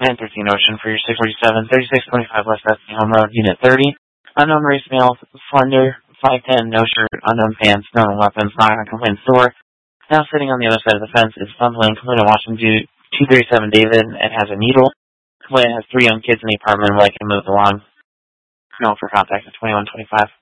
913 Ocean for your 647, 3625 West Bethany Home Road, Unit 30. Unknown race male, slender, 5'10", no shirt, unknown pants, known weapons, not on complaint store. Now sitting on the other side of the fence is fumbling. Complainant watching 237 David and has a needle. Complainant has 3 young kids in the apartment and would like to move along. Call for contact at 2125.